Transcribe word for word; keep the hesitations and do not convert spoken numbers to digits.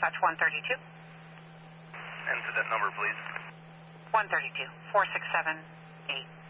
dispatch one thirty-two. And to that number, please. one thirty-two, four six seven eight.